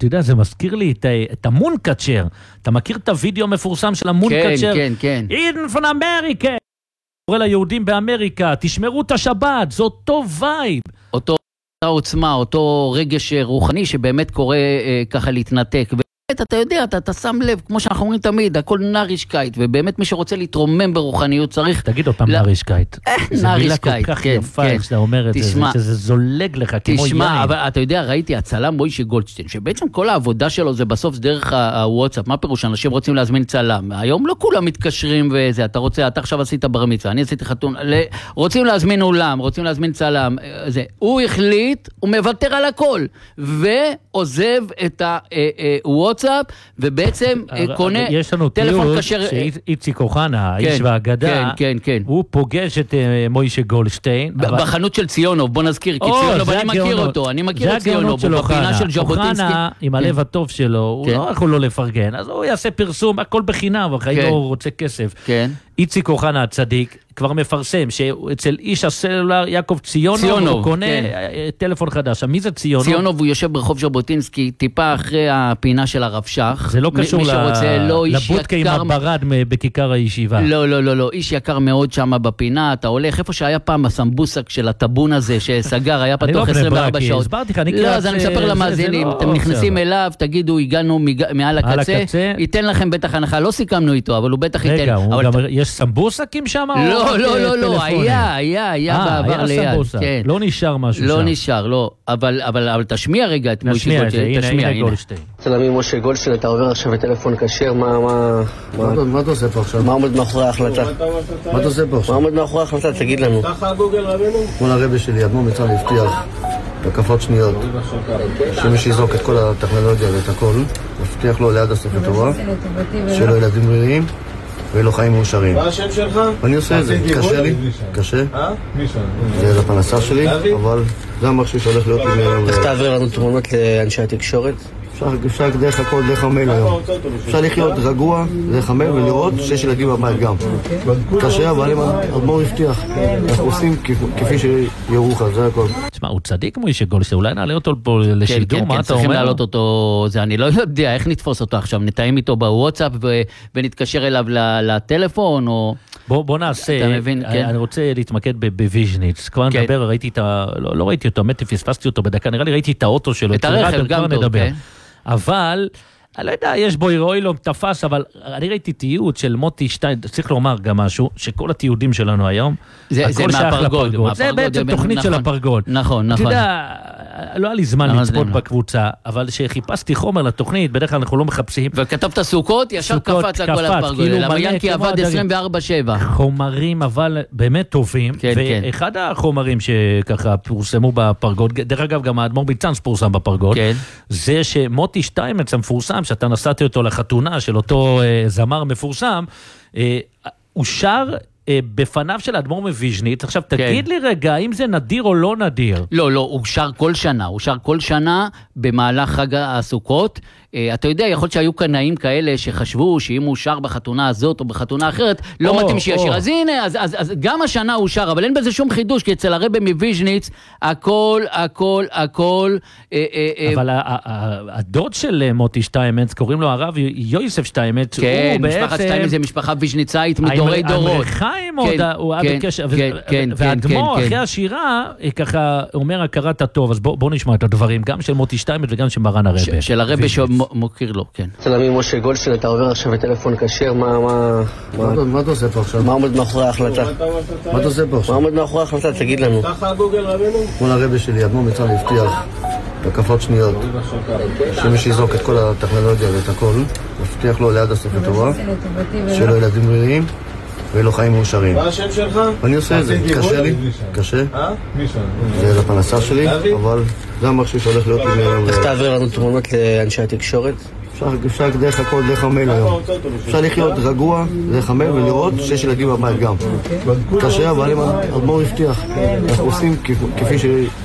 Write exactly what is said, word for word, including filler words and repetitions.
אתה יודע, זה מזכיר לי את, את המונקצ'ר. אתה מכיר את הוידאו המפורסם של המונקצ'ר? כן, כן, כן. In from America. קורא ליהודים באמריקה, תשמרו את השבת, זה אותו וייב. אותו עוצמה, אותו רגש רוחני שבאמת קורא אה, ככה להתנתק. ובאמת אתה יודע, אתה, אתה שם לב, כמו שאנחנו אומרים תמיד, הכל נרישקייט, ובאמת מי שרוצה להתרומם ברוחניות צריך... תגיד אותם נרישקייט. נרישקייט, זה מילה כל כך יפה, כשאתה אומר את זה, שזה זולג לך כמו יין. תשמע, אבל אתה יודע, ראיתי הצלם מוישה גולדשטיין, שבעצם כל העבודה שלו זה בסוף דרך הוואטסאפ, מה פירוש? אנשים רוצים להזמין צלם, היום לא כולם מתקשרים וזה, אתה רוצה, אתה עכשיו עשית בר מצווה, אני עשיתי חתון, רוצים להזמין אולם, רוצים להזמין צלם, זה, הוא החליט, הוא מוותר על הכל, ועוזב את הוואטסאפ, ובעצם קונה טלפון כשר... שאיציק אוחנה, האיש והאגדה, הוא פוגש את מוישה גולדשטיין. בחנות של ציונוב, בוא נזכיר, כי ציונוב, אני מכיר אותו, אני מכיר את ציונוב, הוא בפינה של ז'בוטינסקי. אוחנה, עם הלב הטוב שלו, הוא לא יכול לא לפרגן, אז הוא יעשה פרסום, הכל בחינם, אבל הוא רוצה כסף. איציק אוחנה הצדיק, כבר מפרסם שאצל איש הסלולר יעקב ציונוב הוא קונה טלפון חדש. מי זה ציונוב? ציונוב הוא יושב ברחוב ז'בוטינסקי טיפה אחרי הפינה של הרב שך. זה לא קשור לבודקה עם הברד בכיכר הישיבה. לא, לא, לא, לא. איש יקר מאוד שם בפינה. אתה הולך איפה שהיה פעם הסמבוסק של הטבון הזה שסגר, היה פתוח עשרים וארבע שעות. לא, אז אני מספר למאזינים. אתם נכנסים אליו, תגידו, הגענו מעל הקצה, ייתן לכם בטח הנחה. לא סיכמנו איתו, אבל הוא בטח ייתן. יש סמבוסקים שם? לא, לא, לא, לא, היה, היה, היה בעבר ליד. לא נשאר משהו שם. לא נשאר, לא. אבל תשמיע רגע את מוישה גולדשטיין. תשמיע, הנה גולדשטיין. צלמי משה גולדשטיין, אתה עובר עכשיו בטלפון כשר, מה... מה אתה עושה פה עכשיו? מה עומד מאחורי ההחלטה? מה אתה עושה פה עכשיו? מה עומד מאחורי ההחלטה? תגיד לנו. ככה גוגל רבינו? מול הרבי שלי, אדמו"ר מצאנז הבטיח בקפות שניות שמי שיזרוק את כל הטכנולוגיה ואת הכל, מבטיח לו ליד הספר תורה, שלו ילדים בריאים ויהיו לו חיים מאושרים. מה השם שלך? אני עושה את זה, קשה לי, קשה. זה לפרנסה שלי, אבל זה המכשיר שהולך להיות עם היום. איך תעביר לנו תמונות לאנשי התקשורת? אפשר דרך הכל, דרך המייל היום. אפשר לחיות רגוע, דרך המייל ולראות שיש ילדים בבית גם. קשה, אבל אם אדמו"ר הבטיח, אנחנו עושים כפי שירוך, זה הכל. תשמע, הוא צדיק מוישה גולדשטיין, אולי נעלה אותו פה לשידור, מה אתה אומר? צריכים להעלות אותו, אני לא יודע, איך נתפוס אותו עכשיו? נתאים איתו בוואטסאפ ונתקשר אליו לטלפון, או... בוא נעשה, אני רוצה להתמקד בוויז'ניץ, כבר נדבר, ראיתי את ה... לא ראיתי אותו, באמת פספסתי אותו בדקה, נראה לי ראיתי את האוטו שלו, את הרכב גם טוב, כן. אבל, אני לא יודע, יש בו אירועי לא תפס, אבל אני ראיתי תיעוד של מוטי שטיין, צריך לומר גם משהו, שכל התיעודים שלנו היום, זה, זה מהפרגוד, זה בעצם תוכנית נכון, של הפרגוד. נכון, נכון. אתה יודע, לא היה לי זמן לצפות בקבוצה, אבל שחיפשתי חומר לתוכנית, בדרך כלל אנחנו לא מחפשים. וכתבת סוכות, ישר קפץ לכל הפרגוד, למה ינקי עבד עשרים וארבע שבע. חומרים אבל באמת טובים, ואחד החומרים שככה פורסמו בפרגוד, דרך אגב גם האדמו"ר מצאנז פורסם בפרגוד, זה שמוטי שטיימץ המפורסם, שאתה נסעתי אותו לחתונה של אותו זמר מפורסם, הוא שר בפניו של האדמו"ר מוויז'ניץ. עכשיו תגיד לי רגע, האם זה נדיר או לא נדיר? לא, לא, הוא שר כל שנה, הוא שר כל שנה במהלך חג הסוכות. אתה יודע, יכול להיות שהיו קנאים כאלה שחשבו שאם הוא שר בחתונה הזאת או בחתונה אחרת, לא מתאים שישיר. אז הנה, אז גם השנה הוא שר, אבל אין בזה שום חידוש, כי אצל הרבי מוויז'ניץ, הכל, הכל, הכל... אבל הדוד של מוטי שטיימץ, קוראים לו הרב יוסף שטיימץ, כן, משפחת שטיימץ זה משפחה ויז'ניצאית מדורי דורות. המרחיים הוא היה בקשר, והאדמו"ר אחרי השירה, ככה אומר הכרת הטוב, אז בואו נשמע את הדברים, גם של מוטי שטיימץ וגם של מרן הרבי. של הרבי מוכיר לו, כן. צלמי משה גולדשטיין, אתה עובר עכשיו בטלפון כשר, מה... מה אתה עושה פה עכשיו? מה עומד מאחורי ההחלטה? מה אתה עושה פה עכשיו? מה עומד מאחורי ההחלטה? תגיד לנו. ככה גוגל רבינו? מול הרבי שלי, אדמו"ר מצאנז הבטיח בקפות שניות שמי שיזרוק את כל הטכנולוגיה ואת הכל, מבטיח לו ליד הספר תורה, שלו ילדים בריאים ויהיו לו חיים מאושרים. מה השם שלך? אני עושה את זה, קשה לי, קשה. זה לפרנסה שלי, אבל זה המכשיר שהולך להיות עם היום. איך תעביר לנו תמונות לאנשי התקשורת? אפשר דרך הכל, דרך המייל היום. אפשר לחיות רגוע, דרך המייל ולראות שיש ילדים בבית גם. קשה, אבל אם אדמו"ר הבטיח, אנחנו עושים כפי ש...